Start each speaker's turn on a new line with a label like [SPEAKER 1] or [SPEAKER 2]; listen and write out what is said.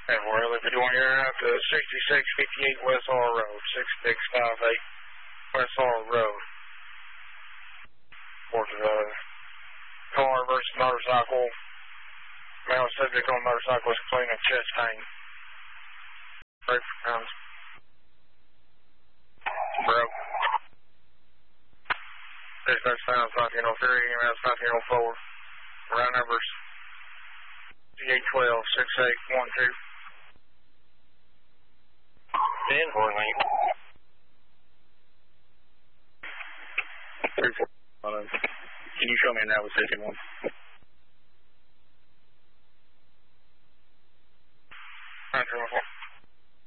[SPEAKER 1] And we're doing here out to 6658 West Laurel Road, 6658 West Laurel Road. For the car versus motorcycle. Male subject on motorcycle is complaining of chest pain. Break for pounds. Broke. Dispatch found 1503, EMS 1504. Round numbers 812-6812. 10-4 lane. 3-4. Can you show me now with 51?